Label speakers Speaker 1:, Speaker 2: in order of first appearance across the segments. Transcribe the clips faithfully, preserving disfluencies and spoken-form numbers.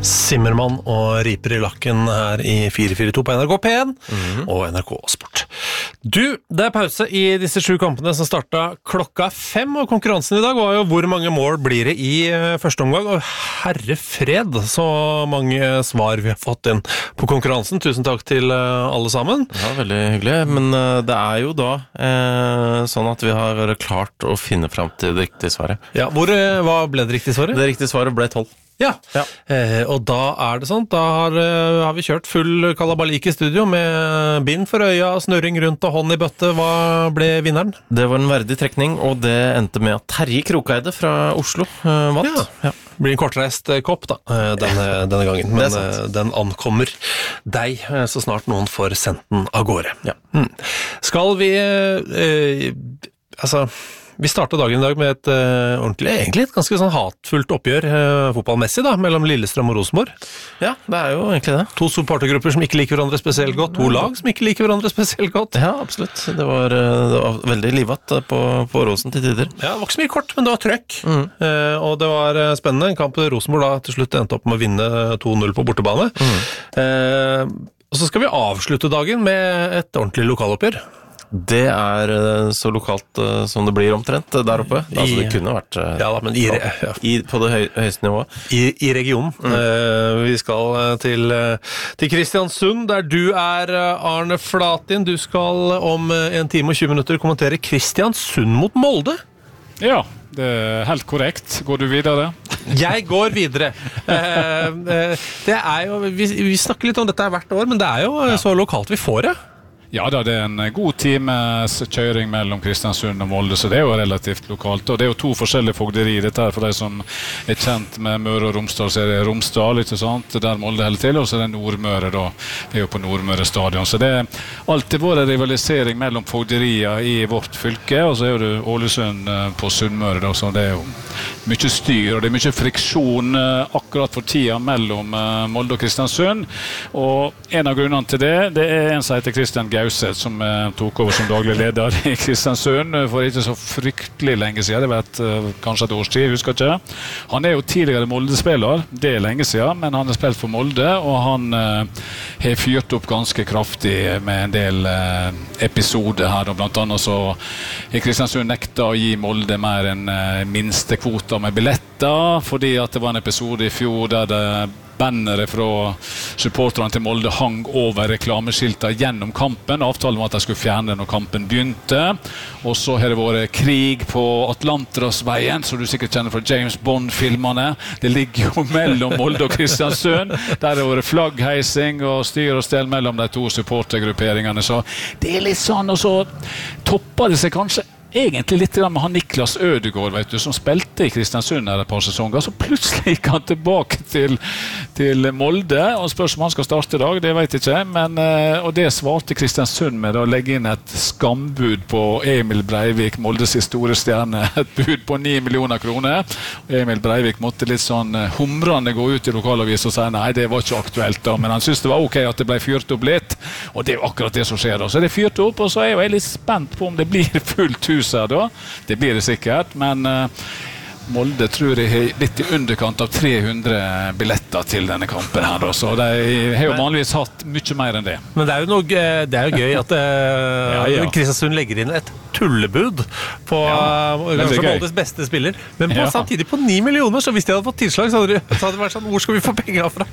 Speaker 1: Simmermann og riper i lakken her i fire fire to på N R K P én mm-hmm. og N R K Sport. Du, det er pause i disse sju kampene som startet klokka fem, og konkurransen i dag var jo hvor mange mål blir det i første omgang, og herre fred, så mange svar vi har fått inn på konkurransen. Tusen takk til alle sammen.
Speaker 2: Ja, veldig hyggelig, men det er jo da eh, sånn at vi har klart å finne frem til det riktige svaret.
Speaker 1: Ja, hvor, hva ble det riktige svaret?
Speaker 2: Det riktige svaret ble tolv.
Speaker 1: Ja, ja. Eh, og da er det sånn, da har, har vi kjørt full kalabalik i studio med bind for øya, snurring rundt og hånd i bøtte. Hva ble vinneren?
Speaker 2: Det var en verdig trekning, og det endte med at Terje Krokeide fra Oslo uh, vant.
Speaker 1: Ja. Ja. Det blir en kortreist kopp da, denne, denne gangen, men den ankommer deg så snart noen får sendt den av gårde. Ja. Hmm. Skal vi, eh, altså... Vi startet dagen i dag med et uh, ordentlig, egentlig et ganske sånn hatfullt oppgjør uh, fotballmessig da, mellom Lillestrøm og Rosenborg.
Speaker 2: Ja, det er jo egentlig det.
Speaker 1: To supportergrupper som ikke liker hverandre spesielt godt, to lag som ikke liker hverandre spesielt godt.
Speaker 2: Ja, absolutt. Det var, det var veldig livat på, på Rosen til tider.
Speaker 1: Ja, det var ikke så mye kort, men det var trøkk. Mm. Uh, og det var spennende. En kamp Rosenborg da til slutt endte opp med å vinne to null på bortebane. Mm. Uh, og så skal vi avslutte dagen med et ordentlig lokaloppgjør.
Speaker 2: Det er så lokalt uh, som det blir omtrent der oppe. I, altså det kunne vært uh,
Speaker 1: ja, da, men i, ja.
Speaker 2: i, på det høy, høyeste nivået.
Speaker 1: I, i regionen. Mm. Uh, vi skal til, uh, til Kristiansund, der du er uh, Arne Flatin. Du skal om uh, en time og tjue minutter kommentere Kristiansund mot Molde.
Speaker 3: Ja, det er helt korrekt. Går du videre?
Speaker 1: Jeg går videre. Uh, uh, det er jo, vi, vi snakker litt om dette hvert år, men det er jo ja. så lokalt vi får det.
Speaker 3: Ja da, det er en god times kjøring mellom Kristiansund og Molde, så det er jo relativt lokalt. Og det er jo to forskjellige fogderi. Dette er for de som er kjent med Møre og Romsdal, så er det Romsdal, ikke sant? Der Molde holder til, og så er det Nordmøre da. Det er jo på Nordmøre stadion. Så det er alltid vært rivalisering mellom fogderier i vårt fylke, og så er det Ålesund på Sunnmøre da, så det er jo mye styr, og det er mye friksjon akkurat for tida mellom Molde og Kristiansund. Og en av grunnene til det, det er en som heter Kristian Gauseth, som uh, tok over som daglig leder i Kristiansund for ikke så fryktelig lenge siden. Det var et, uh, kanskje et års tid, husker ikke. Han er jo tidligere Molde-spiller, det er lenge siden, men han har spilt for Molde, og han uh, har fyrt opp ganske kraftig med en del uh, episoder her, og blant annet så har Kristiansund nekta å gi Molde mer enn uh, minste kvoter med billetter, fordi at det var en episode i fjor der det bannere fra supporterne til Molde hang over reklameskilter gjennom kampen. Avtalen var at de skulle fjerne når kampen begynte. Og så har det vært krig på Atlanterhavsveien, som du sikkert kjenner fra James Bond-filmene. Det ligger jo mellom Molde og Kristiansund. Der har det vært flaggheising og styr og stel mellom de to supportergrupperingene. Så det er litt sånn, og så topper det seg kanskje egentlig litt med han Niklas Ødegård, vet du, som spilte i Kristiansund her et par sesonger, så plutselig gikk han tilbake til, til Molde, og spørs om han skal starte i dag, det vet jeg ikke, men, og det svarte Kristiansund med å legge inn et skambud på Emil Breivik, Moldes store stjerne, et bud på ni millioner kroner, og Emil Breivik måtte litt sånn humrende gå ut i lokalavis og si nei, det var ikke aktuelt da, men han syntes det var ok at det ble fyrt opp litt, og det er jo akkurat det som skjer da, så det er fyrt opp, og så er jeg litt spent på om det blir fullt hus her da. Det blir det sikkert, men uh, Molde tror jeg har litt i underkant av tre hundre billetter til denne kampen her da, så de har jo vanligvis hatt mye mer enn det.
Speaker 1: Men det er jo, noe, det er jo gøy at uh, ja, ja. Kristiansund legger inn et tullebud på ja, kanskje Moldes beste spiller, men på, ja. samtidig på ni millioner, så hvis de hadde fått tilslag, så hadde, det, så hadde det vært sånn, hvor skal vi få penger fra?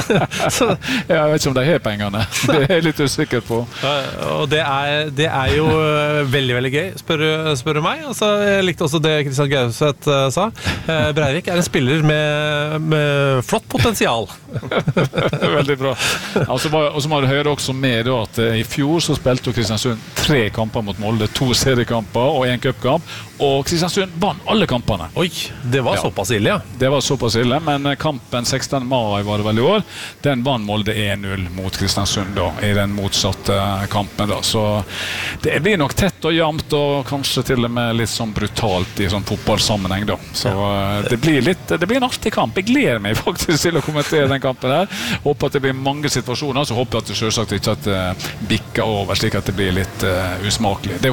Speaker 3: så, ja, jeg vet ikke om de har pengene, det er jeg litt usikker på.
Speaker 1: Og det er, det er jo veldig, veldig gøy, spør, spør du meg. Altså, jeg likte også det Kristian Gauseth uh, sa. Uh, Breivik er en spiller med, med flott potensial.
Speaker 3: Veldig bra. Altså, og så må du høre også med da, at i fjor så spilte Kristiansund tre kamper mot Molde, to seriekamper og en cupkamp, og Kristiansund vann alle kampene.
Speaker 1: Oi, det var ja. såpass ille, ja.
Speaker 3: Det var såpass ille, men kampen sekstende mai var det vel i år, den vann Molde en null mot Kristiansund da, i den motsatte kampen da, så det blir nok tett og jevnt, og kanskje til og med litt sånn brutalt i sånn fotballsammenheng da, så ja. det blir litt, det blir en artig kamp. Jeg gleder meg faktisk til å kommentere den kampen her, håper at det blir mange situasjoner, så håper jeg at det selvsagt ikke at det bikker over, slik at det blir litt uh, usmakelig, det håper jeg ikke.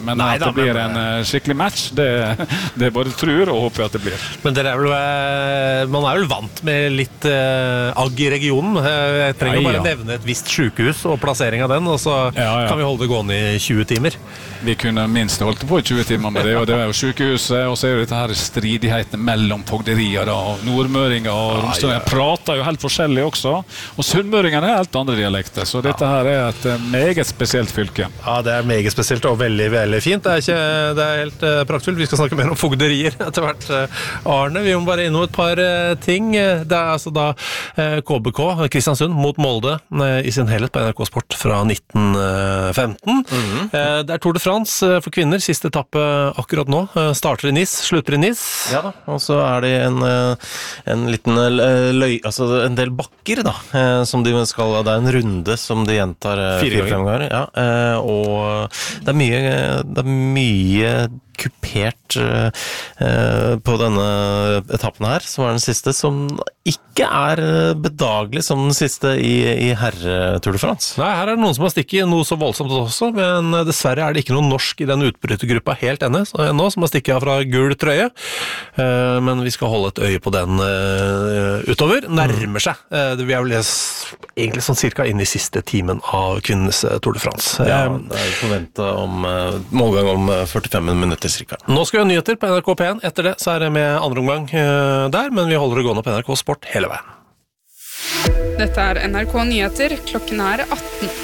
Speaker 3: men
Speaker 1: Nei,
Speaker 3: at
Speaker 1: da,
Speaker 3: det blir
Speaker 1: men,
Speaker 3: en uh, skikkelig match, det, det både tror og håper jeg at det blir.
Speaker 1: Men dere er vel, uh, man er vel vant med litt uh, agg i regionen. Uh, jeg trenger
Speaker 3: ja,
Speaker 1: bare
Speaker 3: ja.
Speaker 1: nevne et visst sykehus og plassering av den, og så
Speaker 3: ja, ja.
Speaker 1: kan vi holde det gående i tjue timer.
Speaker 3: Vi kunne minst holdt på i tjue timer med det, og det er jo sykehuset, og så er jo dette her stridighetene mellom fogderier og nordmøringer og romstøringer. Ja, ja. Prater jo helt forskjellig også, og sunnmøringene er helt andre dialekter, så dette her er et meget spesielt fylke.
Speaker 1: Ja, det er meget spesielt og veldig, veldig fint. Det er, ikke, det er helt uh, praktfullt. Vi skal snakke mer om fogderier etter hvert. Uh, Arne, vi må bare innom et par uh, ting. Det er altså da uh, K B K, Kristiansund, mot Molde uh, i sin helhet på N R K Sport fra nitten femten. Mm-hmm. Uh, det er Tour de France uh, for kvinner. Siste etappe akkurat nå. Uh, starter i Nice, slutter i Nice.
Speaker 2: Ja da, og så er det en, uh, en liten uh, løy, altså en del bakker da, uh, som de skal, det er en runde som de gjentar uh, fire-fem ganger. Ja, uh, og det er mye, det er mye kupert uh, på denne etappen her, som er den siste, som ikke er bedagelig som den siste i, i herre Tour de France.
Speaker 1: Nei, her er det noen som har stikket noe så voldsomt også, men dessverre er det ikke noen norsk i den utbrytergruppa helt ennå, som har stikket av fra gul trøye. Uh, men vi skal holde et øye på den uh, utover. Nærmer seg. Uh, vi er vel egentlig sånn cirka inn i siste timen av kvinnenes Tour de France.
Speaker 2: Ja, det er forventet om uh, målgang om førtifem minutter cirka.
Speaker 1: Nå skal vi ha nyheter på N R K P én. Etter det så er det med andre omgang uh, der, men vi holder det gående på N R K Sport hele veien.
Speaker 4: Dette er N R K Nyheter. Klokken er atten.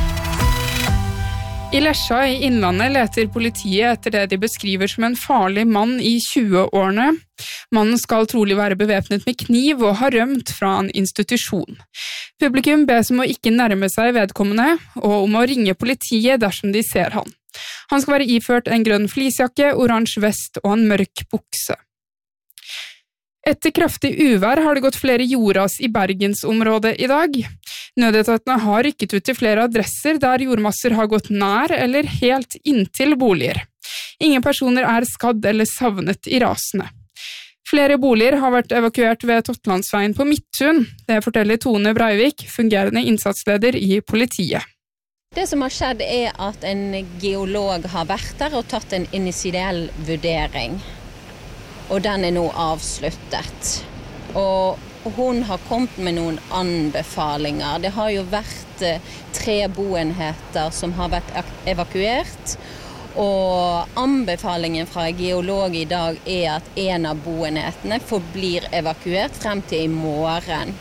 Speaker 4: I Lesja i Innlandet leter politiet etter det de beskriver som en farlig mann i tjue-årene. Mannen skal trolig være bevæpnet med kniv og har rømt fra en institusjon. Publikum bes om å ikke nærme seg vedkommende, og om å ringe politiet dersom de ser han. Han skal være iført en grønn fleecejakke, oransje vest og en mørk bukse. Etter kraftig uvær har det gått flere jordras i Bergensområdet i dag. Nødetatene har rykket ut til flere adresser der jordmasser har gått nær eller helt inntil boliger. Ingen personer er skadd eller savnet i rasene. Flere boliger har vært evakuert ved Totlandsveien på Midtun. Det forteller Tone Breivik, fungerende innsatsleder i politiet.
Speaker 5: Det som har skjedd er at en geolog har vært der og tatt en initiell vurdering. Og den er nå avsluttet. Og hun har kommet med noen anbefalinger. Det har jo vært tre boenheter som har vært evakuert. Og anbefalingen fra geolog i dag er at en av boenhetene forblir evakuert frem til i morgen.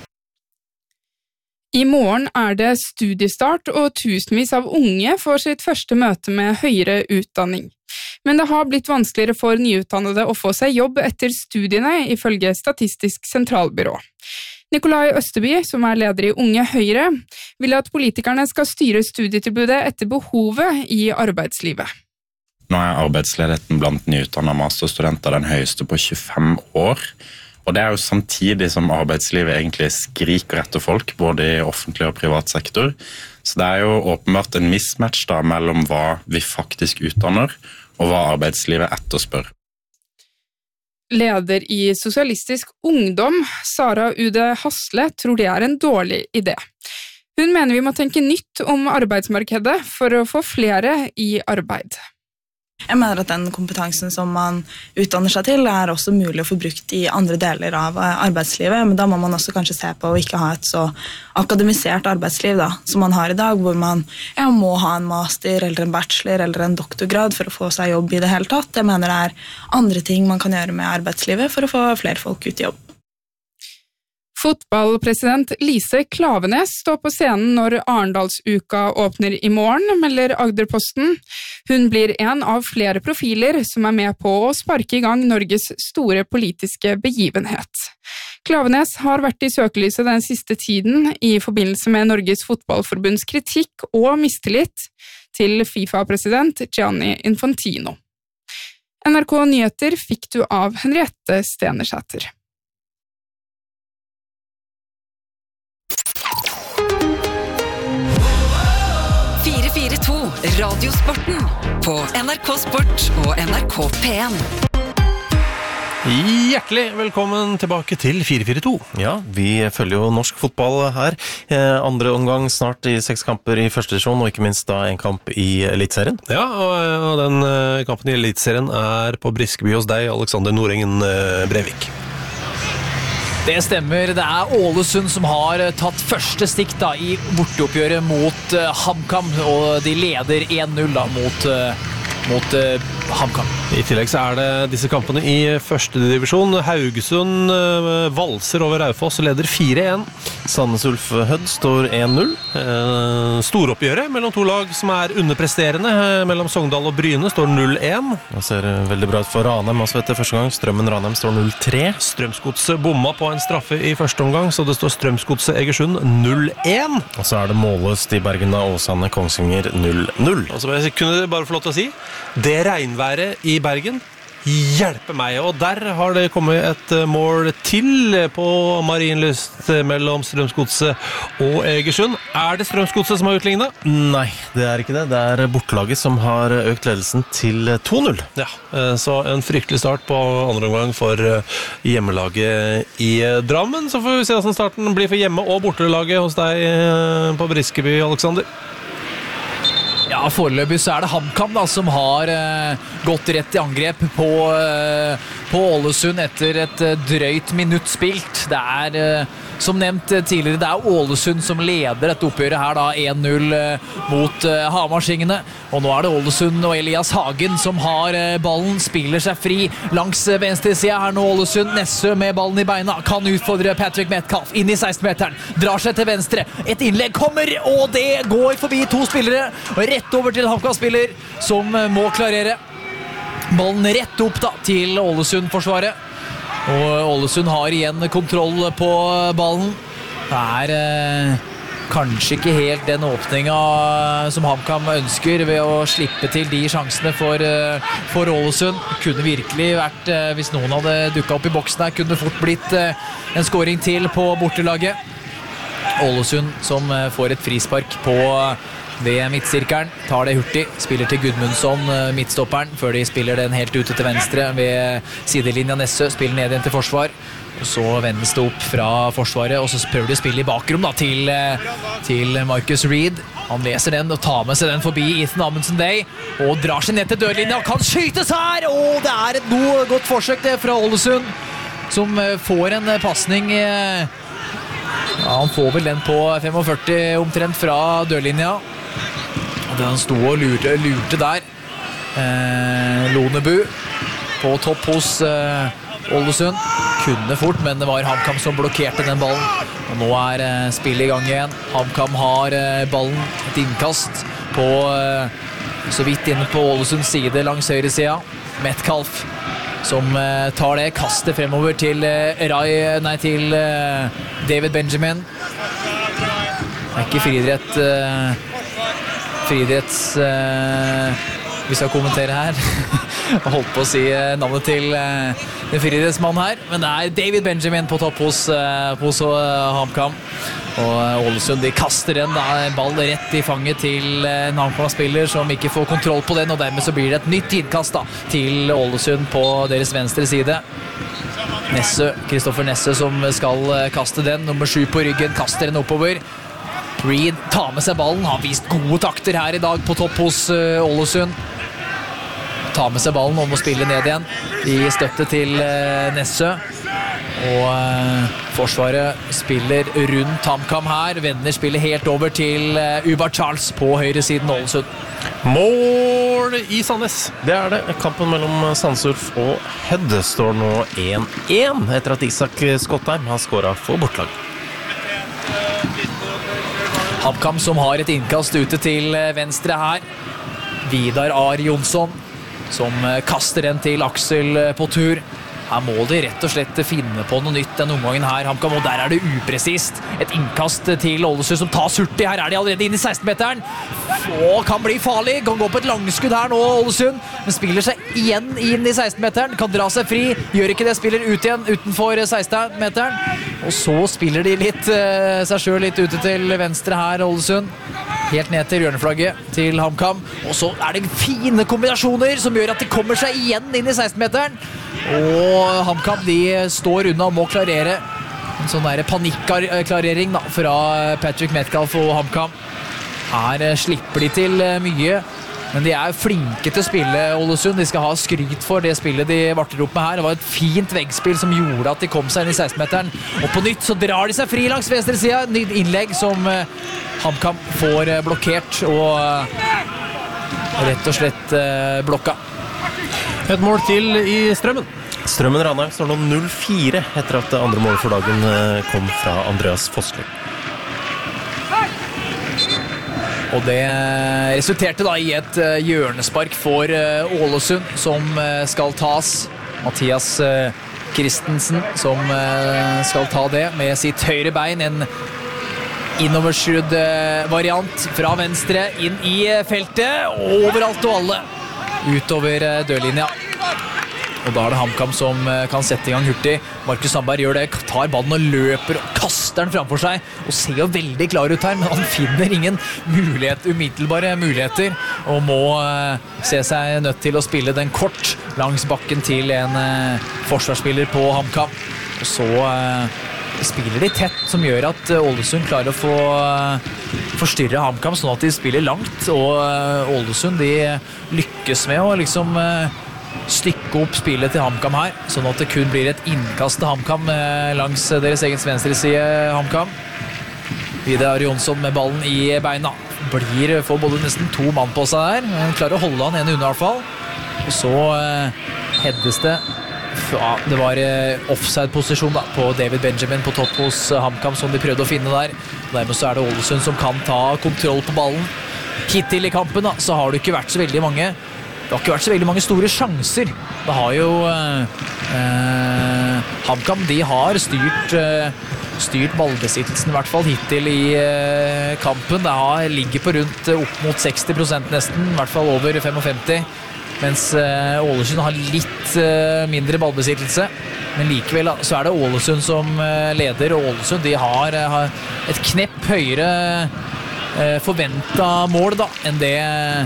Speaker 4: I morgen er det studiestart, og tusenvis av unge får sitt første møte med høyere utdanning. Men det har blitt vanskeligere for nyutdannede å få seg jobb etter studiene, ifølge Statistisk sentralbyrå. Nikolai Østerby, som er leder i Unge Høyre, vil at politikerne skal styre studietilbudet etter behovet i arbeidslivet.
Speaker 6: Nå er arbeidsledigheten blant nyutdannede masterstudenter den høyeste på tjuefem år. Og det er jo samtidig som arbeidslivet egentlig skriker etter folk, både i offentlig og privat sektor. Så det er jo åpenbart en mismatch da mellom hva vi faktisk utdanner, og hva arbeidslivet etterspør.
Speaker 4: Leder i Sosialistisk Ungdom, Sara Ude Hasle, tror det er en dårlig idé. Hun mener vi må tenke nytt om arbeidsmarkedet for å få flere i arbeid.
Speaker 7: Jeg mener at den kompetansen som man utdanner seg til er også mulig å få brukt i andre deler av arbeidslivet, men da må man også kanskje se på å ikke ha et så akademisert arbeidsliv da, som man har i dag, hvor man ja, må ha en master eller en bachelor eller en doktorgrad for å få seg jobb i det hele tatt. Jeg mener det er andre ting man kan gjøre med arbeidslivet for å få flere folk ut i jobb.
Speaker 4: Fotballpresident Lise Klaveness står på scenen når Arendalsuka åpner i morgen, melder Agderposten. Hun blir en av flere profiler som er med på å sparke i gang Norges store politiske begivenhet. Klaveness har vært i søkelyset den siste tiden i forbindelse med Norges Fotballforbunds kritikk og mistillit til FIFA-president Gianni Infantino. N R K Nyheter fikk du av Henriette Stenersæter.
Speaker 8: fire fire to Radiosporten på N R K Sport og N R K P én.
Speaker 1: Hjertelig velkommen tilbake til fire fire to.
Speaker 2: Ja, vi følger jo norsk fotball her. Eh, andre omgang snart i seks kamper i første divisjon, og ikke minst da en kamp i Elitserien.
Speaker 1: Ja, og, og den uh, kampen i Elitserien er på Briskeby hos deg, Alexander Norengen uh, Brevik.
Speaker 9: Det stemmer, det er Ålesund som har tatt første stikk da, i borteoppgjøret mot uh, HamKam, og de leder en null da, mot... Uh, mot uh, HamKam.
Speaker 1: I tillegg så er det disse kampene i første divisjon. Haugesund uh, valser over Raufoss og leder fire en.
Speaker 2: Sandnes Ulf Hødd står en null.
Speaker 1: Uh, Storoppgjøret mellom to lag som er underpresterende. Uh, mellom Sogndal og Bryne står null en.
Speaker 2: Det ser veldig bra ut for Ranheim også etter første gang. Strømmen Ranheim står null tre.
Speaker 1: Strømsgodset bomma på en straffe i første omgang, så det står Strømsgodset Egersund null en.
Speaker 2: Og så er det måløst i Bergen da, Åsane Kongsvinger null null.
Speaker 1: Og så kunne jeg bare få lov til å si det regnværet i Bergen hjelper meg, og der har det kommet et mål til på Marienlyst mellom Strømsgodset og Egersund. Er det Strømsgodset som har utlignet?
Speaker 2: Nei, det er ikke det. Det er bortelaget som har økt ledelsen til to null.
Speaker 1: Ja, så en fryktelig start på andre omgang for hjemmelaget i Drammen. Så får vi se hvordan starten blir for hjemme- og bortelaget hos deg på Briskeby, Alexander.
Speaker 9: Ja, foreløpig så er det HamKam da, som har uh, gått rett i angrep på, uh, på Ålesund etter et uh, drøyt minutt spilt. Det er, uh, som nevnt tidligere, det er Ålesund som leder dette oppgjøret her da, en null uh, mot uh, Hamarsingene. Og nå er det Ålesund og Elias Hagen som har uh, ballen, spiller seg fri langs uh, venstre siden. Her nå Ålesund, Nessø med ballen i beina, kan utfordre Patrick Metcalf inn i seksten-meteren, drar seg til venstre, et innlegg kommer, og det går forbi to spillere, og rett over til HamKam-spiller som må klarere. Ballen rett opp da til Ålesund-forsvaret. Og Ålesund har igjen kontroll på ballen. Det er eh, kanskje ikke helt den åpningen som HamKam ønsker ved å slippe til de sjansene for, eh, for Ålesund. Kunne virkelig vært, eh, hvis noen hadde dukket opp i boksen her, kunne fort blitt eh, en scoring til på bortelaget. Ålesund som eh, får et frispark på ved midtsirkelen, tar det hurtig, spiller til Gudmundsson, midtstopperen, før de spiller den helt ute til venstre ved sidelinja. Nessø spiller ned igjen til forsvar, og så vendes det opp fra forsvaret, og så prøver de å spille i bakrom da, til, til Marcus Reed. Han leser den og tar med seg den forbi Ethan Amundsen Day, og drar seg ned til dørlinja, og kan skytes her, og det er et noe godt forsøk det fra Ålesund, som får en passning. Ja, han får vel den på førtifem omtrent fra dørlinja. Han sto og lurte, lurte der. Eh, Lonebu på topp hos eh, Ålesund. Kunne fort, men det var HamKam som blokkerte den ballen. Og nå er eh, spillet i gang igjen. HamKam har eh, ballen, et innkast på eh, så vidt inne på Ålesunds side langs høyre siden. Metcalf som eh, tar det, kaster fremover til eh, Rai, nei, til eh, David Benjamin. Det er ikke friidrett eh, friidretts eh, vi skal kommentere her. Jeg holdt på å si eh, navnet til eh, den friidrettsmannen her, men det er David Benjamin på topp hos, eh, hos eh, HamKam. Og eh, Ålesund, de kaster den da, en ball rett i fanget til eh, en HamKam-spiller som ikke får kontroll på den, og dermed så blir det et nytt innkast da, til Ålesund på deres venstre side. Nessø, Kristoffer Nessø som skal eh, kaste den, nummer sju på ryggen, kaster den oppover. Reed tar med seg ballen, har vist gode takter her i dag på topp hos uh, Ålesund. Tar med seg ballen og må spille ned igjen i støtte til uh, Nessø. Og uh, forsvaret spiller rundt HamKam her. Venner spiller helt over til uh, Ubar Charles på høyre siden Ålesund.
Speaker 1: Mål i Sandnes.
Speaker 2: Det er det. Kampen mellom Sandnes Ulf og Hødd står nå en en etter at Isak Skottheim har skåret for bortelaget.
Speaker 9: HamKam som har et innkast ute til venstre her. Vidar Ar Jonsson som kaster den til Aksel på tur. Her må de rett og slett finne på noe nytt den omgangen her, HamKam, og der er det upresist. Et innkast til Ålesund som tas hurtig. Her er de allerede inne i seksten-meteren. Og kan bli farlig. Kan gå på et langskudd her nå, Ålesund. Men spiller seg igjen inn i seksten-meteren. Kan dra seg fri. Gjør ikke det, spiller ut igjen utenfor seksten-meteren. Og så spiller de litt uh, seg selv litt ute til venstre her, Ålesund. Helt ned til hjørneflagget til HamKam. Og så er det fine kombinasjoner som gjør at de kommer seg igjen inn i seksten-meteren. Og HamKam, de står unna og må klarere. En sånn der panikklarering da, fra Patrick Metcalf og HamKam. Her slipper de til mye, men de er flinke til å spille, Ålesund. De skal ha skryt for det spillet de varter opp med her. Det var et fint veggspill som gjorde at de kom seg inn i seksten-meteren. Og på nytt så drar de seg fri langs venstre side. Nytt innlegg som HamKam får blokkert og rett og slett blokka.
Speaker 1: Et mål til i Strømmen.
Speaker 2: Strømmen Ranheim står nå null fire etter at det andre målet for dagen kom fra Andreas Fossli.
Speaker 9: Og det resulterte da i et hjørnespark for Ålesund som skal tas. Mathias Christensen som skal ta det med sitt høyre bein. En innoverskrudd variant fra venstre inn i feltet. Overalt og alle utover dørlinja. Og da er det HamKam som kan sette i gang hurtig. Markus Sandberg gjør det, tar ballen og løper og kaster den framfor seg. Og ser jo veldig klar ut her, men han finner ingen mulighet, umiddelbare muligheter. Og må se seg nødt til å spille den kort langs bakken til en forsvarsspiller på HamKam. Og så spiller de tett, som gjør at Ålesund klarer å få forstyrre HamKam, sånn at de spiller langt. Og Ålesund, de lykkes med å liksom stykke opp spillet til HamKam her, sånn at det kun blir et innkast til HamKam langs deres egen venstre side. HamKam Vidar Jonsson med ballen i beina blir, får både nesten to mann på seg der, men klarer å holde han ene under i hvert fall. Og så eh, heddes det ja, det var eh, offside-posisjon da, på David Benjamin på topp hos HamKam som de prøvde å finne der. Dermed så er det Ålesund som kan ta kontroll på ballen. Hittil i kampen da, så har det ikke vært så veldig mange Det har ikke vært så veldig mange store sjanser. Det har jo eh, eh, HamKam, de har styrt, eh, styrt ballbesittelsen i hvert fall hittil i eh, kampen. Det har ligger på rundt eh, opp mot seksti prosent nesten, i hvert fall over femtifem. Mens eh, Ålesund har litt eh, mindre ballbesittelse. Men likevel da, så er det Ålesund som eh, leder, og Ålesund de har, eh, har et knepp høyere eh, forventet mål da, enn det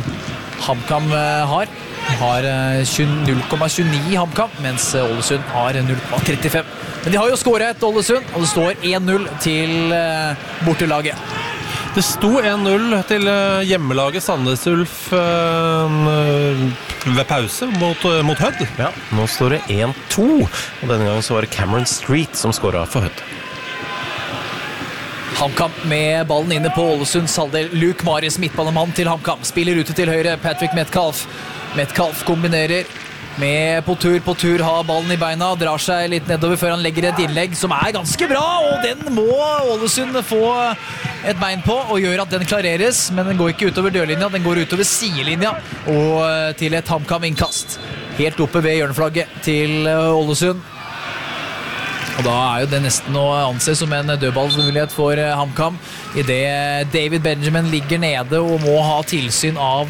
Speaker 9: HamKam har. Har null komma tjueni HamKam, mens Ålesund har null komma trettifem. Men de har jo skåret Ålesund, og det står én null til bortelaget.
Speaker 1: Det sto én null til hjemmelaget Sandnes Ulf ved pause mot, mot Hødd.
Speaker 2: Ja, nå står det én to, og denne gangen så var det Cameron Street som skåret for Hødd.
Speaker 9: HamKam med ballen inne på Ålesunds halvdel. Luke Maris, midtballemann til HamKam. Spiller ute til høyre, Patrick Metcalf. Metcalf kombinerer med på tur, på tur, har ballen i beina, drar seg litt nedover før han legger et innlegg som er ganske bra, og den må Ålesund få et bein på, og gjør at den klareres, men den går ikke utover dørlinja, den går utover sidelinja, og til et HamKam-innkast. Helt oppe ved hjørneflagget til Ålesund. Og da er jo det nesten å anse som en dødballmulighet for HamKam, i det David Benjamin ligger nede og må ha tilsyn av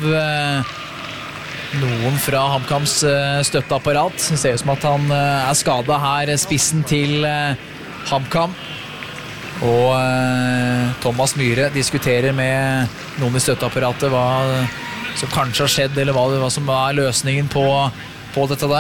Speaker 9: noen fra HamKams støtteapparat. Det ser ut som at han er skadet her, spissen til HamKam. Og Thomas Myhre diskuterer med noen i støtteapparatet hva som kanskje har skjedd, eller hva, hva som er løsningen på, på dette der.